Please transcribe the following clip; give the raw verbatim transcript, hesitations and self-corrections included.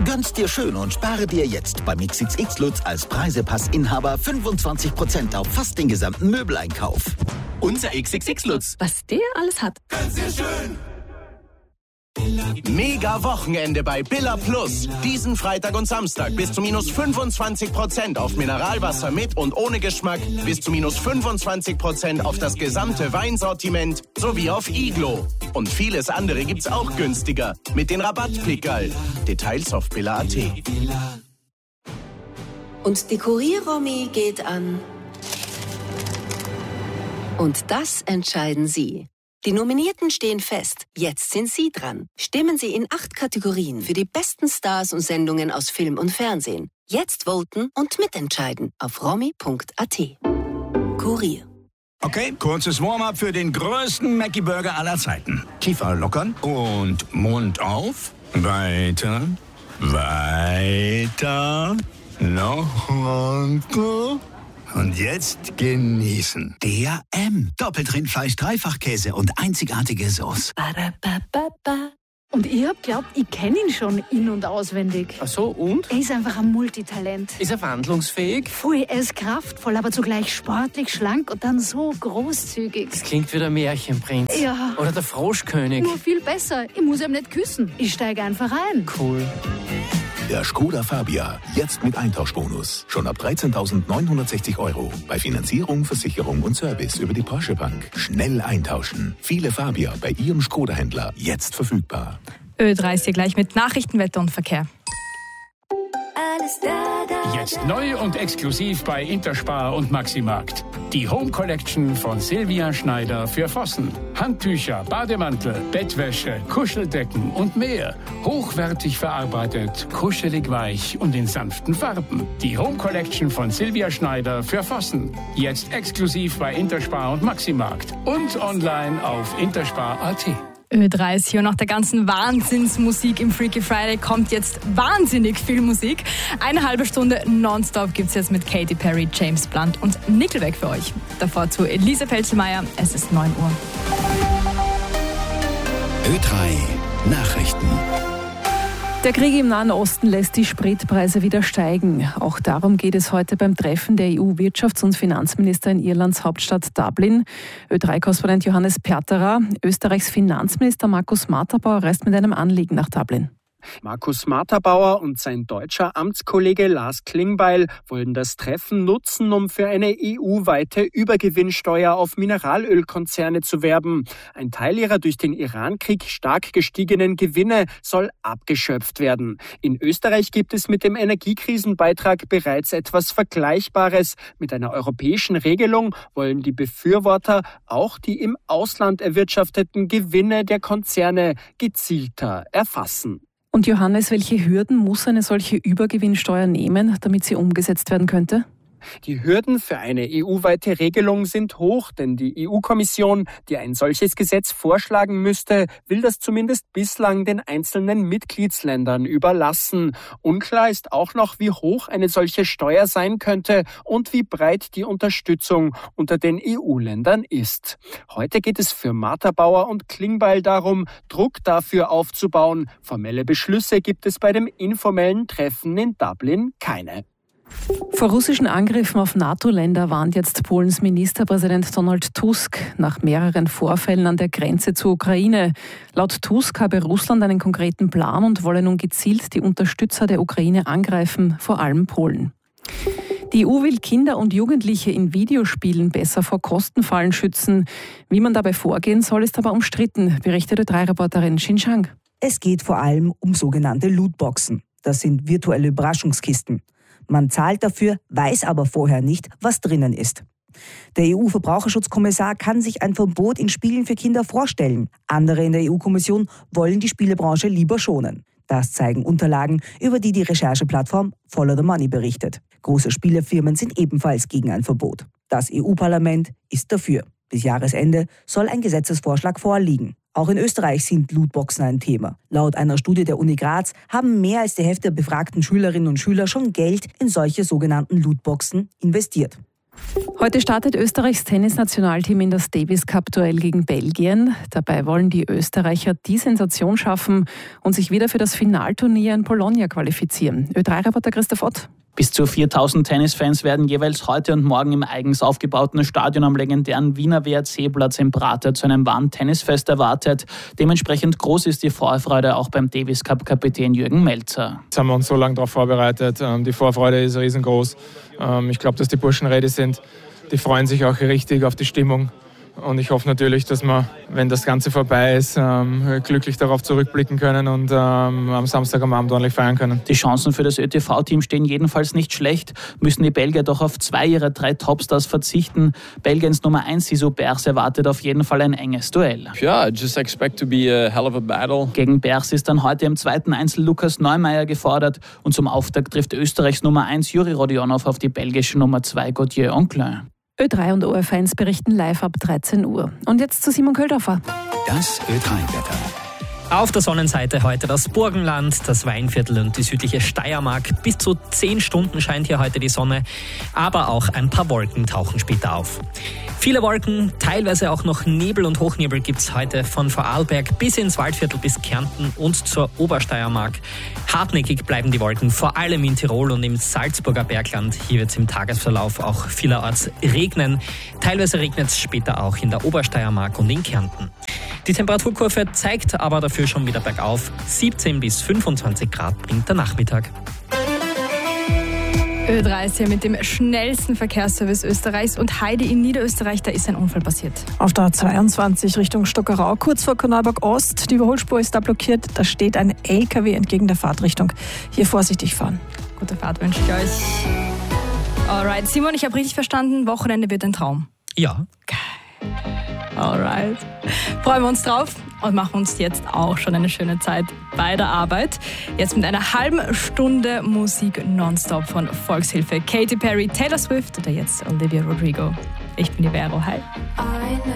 Gönn's dir schön und spare dir jetzt beim X X X Lutz als Preisepass-Inhaber fünfundzwanzig Prozent auf fast den gesamten Möbeleinkauf. Unser X X X Lutz. Was der alles hat. Gönn's dir schön. Mega Wochenende bei Billa Plus. Diesen Freitag und Samstag bis zu minus fünfundzwanzig Prozent auf Mineralwasser mit und ohne Geschmack, bis zu minus fünfundzwanzig Prozent auf das gesamte Weinsortiment sowie auf Iglo. Und vieles andere gibt's auch günstiger mit den Rabattpickerl. Details auf billa punkt at. Und die Kurier-Romy geht an. Und das entscheiden Sie. Die Nominierten stehen fest. Jetzt sind Sie dran. Stimmen Sie in acht Kategorien für die besten Stars und Sendungen aus Film und Fernsehen. Jetzt voten und mitentscheiden auf romy punkt at. Kurier. Okay, kurzes Warm-up für den größten Mackie-Burger aller Zeiten. Kiefer lockern und Mund auf. Weiter, weiter, noch weiter. Und jetzt genießen. D R M. Doppelt Rindfleisch, Dreifachkäse und einzigartige Sauce. Und ich hab glaubt, ich kenne ihn schon in- und auswendig. Ach so, und? Er ist einfach ein Multitalent. Ist er wandlungsfähig? Voll, er ist kraftvoll, aber zugleich sportlich, schlank und dann so großzügig. Das klingt wie der Märchenprinz. Ja. Oder der Froschkönig. Nur viel besser. Ich muss ihm nicht küssen. Ich steige einfach ein. Cool. Der Skoda Fabia, jetzt mit Eintauschbonus. Schon ab dreizehntausendneunhundertsechzig Euro. Bei Finanzierung, Versicherung und Service über die Porsche Bank. Schnell eintauschen. Viele Fabia bei Ihrem Skoda-Händler jetzt verfügbar. Ö drei ist hier gleich mit Nachrichten, Wetter und Verkehr. Jetzt neu und exklusiv bei Interspar und Maximarkt. Die Home Collection von Silvia Schneider für Vossen. Handtücher, Bademantel, Bettwäsche, Kuscheldecken und mehr. Hochwertig verarbeitet, kuschelig weich und in sanften Farben. Die Home Collection von Silvia Schneider für Vossen. Jetzt exklusiv bei Interspar und Maximarkt. Und online auf interspar punkt at. Ö drei ist hier und nach der ganzen Wahnsinnsmusik im Freaky Friday kommt jetzt wahnsinnig viel Musik. Eine halbe Stunde nonstop gibt's jetzt mit Katy Perry, James Blunt und Nickelback für euch. Davor zu Elise Pelzelmeier, es ist neun Uhr. Ö drei Nachrichten. Der Krieg im Nahen Osten lässt die Spritpreise wieder steigen. Auch darum geht es heute beim Treffen der E U-Wirtschafts- und Finanzminister in Irlands Hauptstadt Dublin. Ö drei Korrespondent Johannes Perterer, Österreichs Finanzminister Markus Matterbauer reist mit einem Anliegen nach Dublin. Markus Matterbauer und sein deutscher Amtskollege Lars Klingbeil wollen das Treffen nutzen, um für eine E U-weite Übergewinnsteuer auf Mineralölkonzerne zu werben. Ein Teil ihrer durch den Irankrieg stark gestiegenen Gewinne soll abgeschöpft werden. In Österreich gibt es mit dem Energiekrisenbeitrag bereits etwas Vergleichbares. Mit einer europäischen Regelung wollen die Befürworter auch die im Ausland erwirtschafteten Gewinne der Konzerne gezielter erfassen. Und Johannes, welche Hürden muss eine solche Übergewinnsteuer nehmen, damit sie umgesetzt werden könnte? Die Hürden für eine E U-weite Regelung sind hoch, denn die E U-Kommission, die ein solches Gesetz vorschlagen müsste, will das zumindest bislang den einzelnen Mitgliedsländern überlassen. Unklar ist auch noch, wie hoch eine solche Steuer sein könnte und wie breit die Unterstützung unter den E U-Ländern ist. Heute geht es für Matterbauer und Klingbeil darum, Druck dafür aufzubauen. Formelle Beschlüsse gibt es bei dem informellen Treffen in Dublin keine. Vor russischen Angriffen auf NATO-Länder warnt jetzt Polens Ministerpräsident Donald Tusk nach mehreren Vorfällen an der Grenze zur Ukraine. Laut Tusk habe Russland einen konkreten Plan und wolle nun gezielt die Unterstützer der Ukraine angreifen, vor allem Polen. Die E U will Kinder und Jugendliche in Videospielen besser vor Kostenfallen schützen. Wie man dabei vorgehen soll, ist aber umstritten, berichtete drei Reporterin Xinjiang. Es geht vor allem um sogenannte Lootboxen. Das sind virtuelle Überraschungskisten. Man zahlt dafür, weiß aber vorher nicht, was drinnen ist. Der E U-Verbraucherschutzkommissar kann sich ein Verbot in Spielen für Kinder vorstellen. Andere in der E U-Kommission wollen die Spielebranche lieber schonen. Das zeigen Unterlagen, über die die Rechercheplattform Follow the Money berichtet. Große Spielefirmen sind ebenfalls gegen ein Verbot. Das E U-Parlament ist dafür. Bis Jahresende soll ein Gesetzesvorschlag vorliegen. Auch in Österreich sind Lootboxen ein Thema. Laut einer Studie der Uni Graz haben mehr als die Hälfte der befragten Schülerinnen und Schüler schon Geld in solche sogenannten Lootboxen investiert. Heute startet Österreichs Tennisnationalteam in das Davis Cup-Duell gegen Belgien. Dabei wollen die Österreicher die Sensation schaffen und sich wieder für das Finalturnier in Bologna qualifizieren. Ö drei Reporter Christoph Ott. Bis zu viertausend Tennisfans werden jeweils heute und morgen im eigens aufgebauten Stadion am legendären Wiener W R C-Platz in Prater zu einem wahren Tennisfest erwartet. Dementsprechend groß ist die Vorfreude auch beim Davis Cup-Kapitän Jürgen Melzer. Jetzt haben wir uns so lange darauf vorbereitet. Die Vorfreude ist riesengroß. Ich glaube, dass die Burschen ready sind. Die freuen sich auch richtig auf die Stimmung. Und ich hoffe natürlich, dass wir, wenn das Ganze vorbei ist, ähm, glücklich darauf zurückblicken können und ähm, am Samstag am Abend ordentlich feiern können. Die Chancen für das Ö T V-Team stehen jedenfalls nicht schlecht, müssen die Belgier doch auf zwei ihrer drei Topstars verzichten. Belgiens Nummer eins Sissou Bers erwartet auf jeden Fall ein enges Duell. Yeah, just expect to be a hell of a battle. Gegen Bers ist dann heute im zweiten Einzel Lukas Neumeier gefordert und zum Auftakt trifft Österreichs Nummer eins Juri Rodionov auf die belgische Nummer zwei Gauthier Onclin. Ö drei und O R F eins berichten live ab dreizehn Uhr. Und jetzt zu Simon Köldorfer. Das Ö drei Wetter. Auf der Sonnenseite heute das Burgenland, das Weinviertel und die südliche Steiermark. Bis zu zehn Stunden scheint hier heute die Sonne, aber auch ein paar Wolken tauchen später auf. Viele Wolken, teilweise auch noch Nebel und Hochnebel gibt's heute von Vorarlberg bis ins Waldviertel bis Kärnten und zur Obersteiermark. Hartnäckig bleiben die Wolken, vor allem in Tirol und im Salzburger Bergland. Hier wird's im Tagesverlauf auch vielerorts regnen. Teilweise regnet's später auch in der Obersteiermark und in Kärnten. Die Temperaturkurve zeigt aber dafür schon wieder bergauf. siebzehn bis fünfundzwanzig Grad bringt der Nachmittag. Ö drei ist hier mit dem schnellsten Verkehrsservice Österreichs und Heidi in Niederösterreich, da ist ein Unfall passiert. Auf der A zweiundzwanzig Richtung Stockerau, kurz vor Korneuburg Ost, die Überholspur ist da blockiert, da steht ein L K W entgegen der Fahrtrichtung. Hier vorsichtig fahren. Gute Fahrt wünsche ich euch. Alright, Simon, ich habe richtig verstanden, Wochenende wird ein Traum. Ja. Alright. Freuen wir uns drauf und machen uns jetzt auch schon eine schöne Zeit bei der Arbeit. Jetzt mit einer halben Stunde Musik nonstop von Volkshilfe, Katy Perry, Taylor Swift oder jetzt Olivia Rodrigo. Ich bin die Vero, hi.